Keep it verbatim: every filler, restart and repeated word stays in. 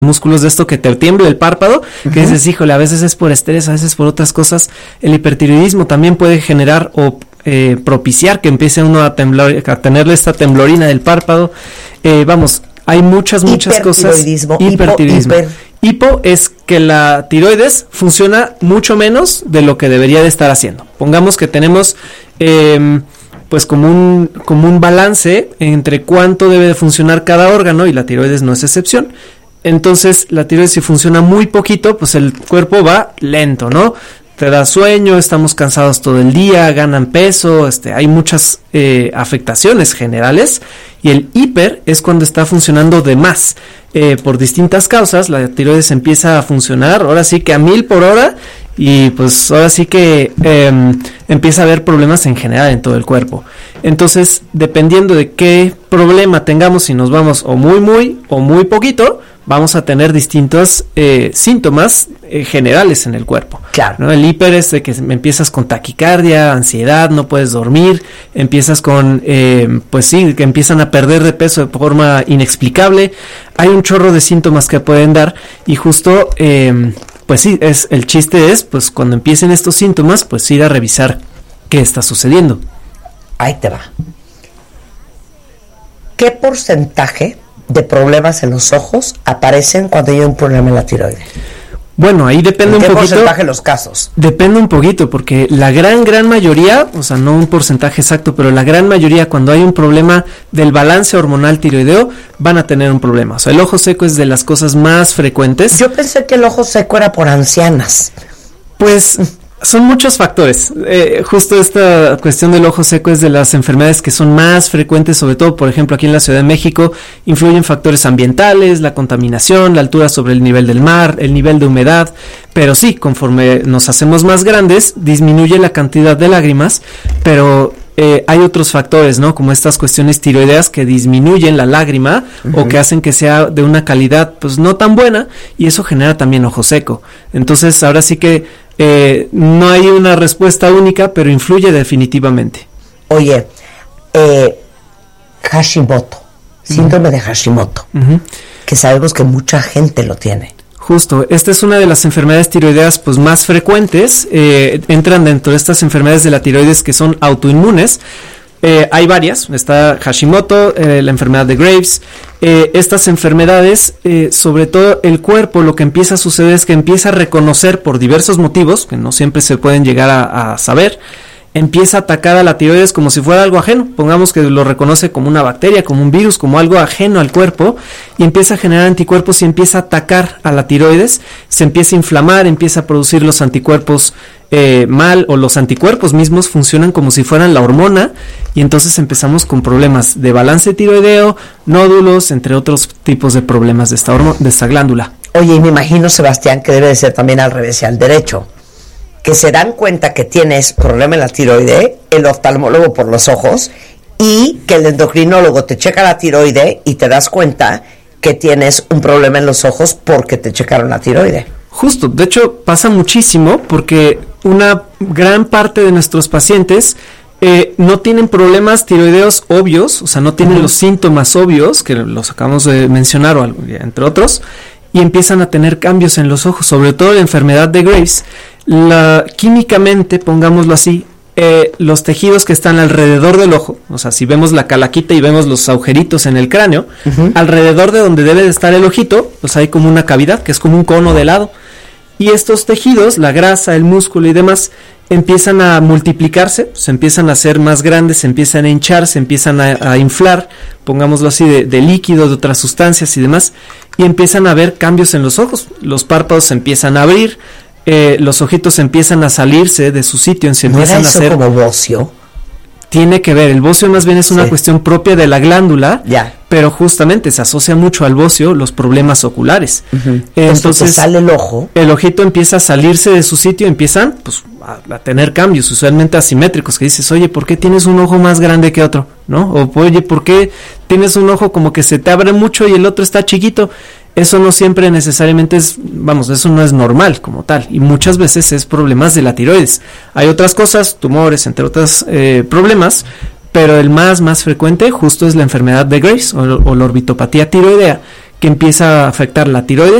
músculos de esto que te tiembla el párpado, uh-huh. que dices, híjole, a veces es por estrés, a veces por otras cosas. El hipertiroidismo también puede generar o eh, propiciar que empiece uno a temblar, a tenerle esta temblorina del párpado. Eh, vamos, hay muchas, muchas cosas. Hipertiroidismo. Hipertiroidismo. Hipo, hiper. Hipo es que la tiroides funciona mucho menos de lo que debería de estar haciendo. Pongamos que tenemos eh, pues como un, como un balance entre cuánto debe de funcionar cada órgano, y la tiroides no es excepción. Entonces la tiroides, si funciona muy poquito, pues el cuerpo va lento, ¿no? Te da sueño, estamos cansados todo el día, ganan peso, este, hay muchas eh, afectaciones generales, y el hiper es cuando está funcionando de más. Eh, por distintas causas, la tiroides empieza a funcionar, ahora sí que a mil por hora, y pues ahora sí que eh, empieza a haber problemas en general en todo el cuerpo. Entonces, dependiendo de qué problema tengamos, si nos vamos o muy muy o muy poquito, vamos a tener distintos eh, síntomas eh, generales en el cuerpo. Claro. ¿No? El hiper es de que empiezas con taquicardia, ansiedad, no puedes dormir, empiezas con, eh, pues sí, que empiezan a perder de peso de forma inexplicable. Hay un chorro de síntomas que pueden dar, y justo, eh, pues sí, es el chiste es, pues cuando empiecen estos síntomas, pues ir a revisar qué está sucediendo. Ahí te va. ¿Qué porcentaje de problemas en los ojos aparecen cuando hay un problema en la tiroides? Bueno, ahí depende un poquito. ¿Qué porcentaje de los casos? Depende un poquito, porque la gran, gran mayoría, o sea, no un porcentaje exacto, pero la gran mayoría, cuando hay un problema del balance hormonal tiroideo, van a tener un problema. O sea, el ojo seco es de las cosas más frecuentes. Yo pensé que el ojo seco era por ancianas. Pues son muchos factores. Eh, justo esta cuestión del ojo seco es de las enfermedades que son más frecuentes, sobre todo, por ejemplo, aquí en la Ciudad de México. Influyen factores ambientales, la contaminación, la altura sobre el nivel del mar, el nivel de humedad. Pero sí, conforme nos hacemos más grandes, disminuye la cantidad de lágrimas, pero eh, hay otros factores, ¿no? Como estas cuestiones tiroideas que disminuyen la lágrima, uh-huh. o que hacen que sea de una calidad, pues, no tan buena, y eso genera también ojo seco. Entonces, ahora sí que Eh, no hay una respuesta única, pero influye definitivamente. Oye, eh, Hashimoto, síndrome uh-huh. de Hashimoto, uh-huh. que sabemos que mucha gente lo tiene. Justo, esta es una de las enfermedades tiroideas pues más frecuentes, eh, entran dentro de estas enfermedades de la tiroides que son autoinmunes. Eh, hay varias, está Hashimoto, eh, la enfermedad de Graves. Eh, estas enfermedades, eh, sobre todo el cuerpo, lo que empieza a suceder es que empieza a reconocer por diversos motivos, que no siempre se pueden llegar a, a saber, empieza a atacar a la tiroides como si fuera algo ajeno. Pongamos que lo reconoce como una bacteria, como un virus, como algo ajeno al cuerpo, y empieza a generar anticuerpos y empieza a atacar a la tiroides, se empieza a inflamar, empieza a producir los anticuerpos eh, mal, o los anticuerpos mismos funcionan como si fueran la hormona, y entonces empezamos con problemas de balance tiroideo, nódulos, entre otros tipos de problemas de esta, hormo- de esta glándula. Oye, y me imagino, Sebastián, que debe de ser también al revés y al derecho, que se dan cuenta que tienes problema en la tiroide, el oftalmólogo por los ojos, y que el endocrinólogo te checa la tiroide y te das cuenta que tienes un problema en los ojos porque te checaron la tiroide. Justo, de hecho pasa muchísimo porque una gran parte de nuestros pacientes eh, no tienen problemas tiroideos obvios, o sea, no tienen uh-huh. los síntomas obvios, que los acabamos de mencionar, o algo, entre otros, y empiezan a tener cambios en los ojos, sobre todo la enfermedad de Graves. La, químicamente, pongámoslo así, eh, los tejidos que están alrededor del ojo, o sea, si vemos la calaquita y vemos los agujeritos en el cráneo, uh-huh. alrededor de donde debe de estar el ojito, pues hay como una cavidad, que es como un cono de helado, y estos tejidos, la grasa, el músculo y demás, empiezan a multiplicarse, se empiezan a hacer más grandes, se empiezan a hinchar, se empiezan a, a inflar, pongámoslo así, de, de líquido, de otras sustancias y demás, y empiezan a haber cambios en los ojos, los párpados se empiezan a abrir, eh, los ojitos empiezan a salirse de su sitio, se empiezan ¿No era eso a hacer como bocio? Tiene que ver, el bocio más bien es una sí. cuestión propia de la glándula, ya. pero justamente se asocia mucho al bocio los problemas oculares. Uh-huh. Entonces, Entonces sale el ojo. El ojito empieza a salirse de su sitio y empiezan pues, a, a tener cambios, usualmente asimétricos, que dices, oye, ¿por qué tienes un ojo más grande que otro? ¿No? O oye, ¿por qué tienes un ojo como que se te abre mucho y el otro está chiquito? Eso no siempre necesariamente es, vamos, eso no es normal como tal, y muchas veces es problemas de la tiroides. Hay otras cosas, tumores, entre otros eh, problemas, pero el más, más frecuente justo es la enfermedad de Graves o, o la orbitopatía tiroidea, que empieza a afectar la tiroides